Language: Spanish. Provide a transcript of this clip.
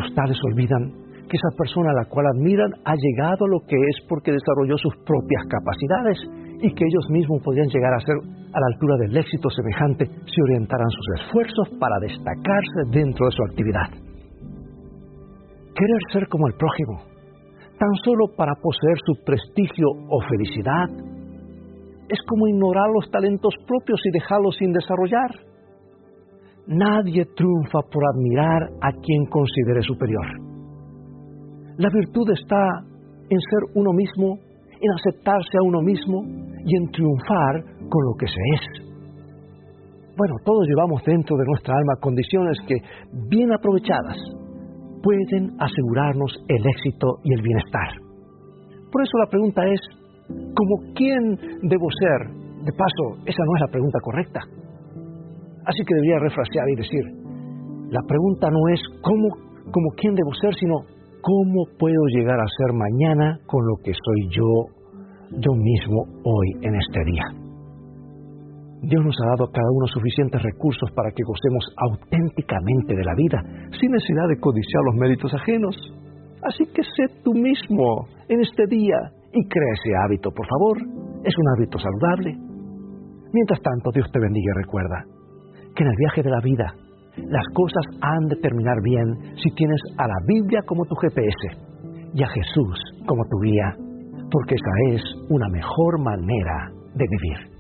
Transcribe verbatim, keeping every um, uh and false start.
Los tales olvidan que esa persona a la cual admiran ha llegado a lo que es porque desarrolló sus propias capacidades y que ellos mismos podrían llegar a ser a la altura del éxito semejante si orientaran sus esfuerzos para destacarse dentro de su actividad. Querer ser como el prójimo, tan solo para poseer su prestigio o felicidad, es como ignorar los talentos propios y dejarlos sin desarrollar. Nadie triunfa por admirar a quien considere superior. La virtud está en ser uno mismo, en aceptarse a uno mismo y en triunfar con lo que se es. Bueno, todos llevamos dentro de nuestra alma condiciones que, bien aprovechadas, pueden asegurarnos el éxito y el bienestar. Por eso la pregunta es, ¿cómo quién debo ser? De paso, esa no es la pregunta correcta. Así que debería refrasear y decir, la pregunta no es cómo, cómo quién debo ser, sino cómo puedo llegar a ser mañana con lo que soy yo, yo mismo hoy en este día. Dios nos ha dado a cada uno suficientes recursos para que gocemos auténticamente de la vida, sin necesidad de codiciar los méritos ajenos. Así que sé tú mismo en este día y crea ese hábito, por favor. Es un hábito saludable. Mientras tanto, Dios te bendiga y recuerda que en el viaje de la vida, las cosas han de terminar bien si tienes a la Biblia como tu G P S y a Jesús como tu guía, porque esa es una mejor manera de vivir.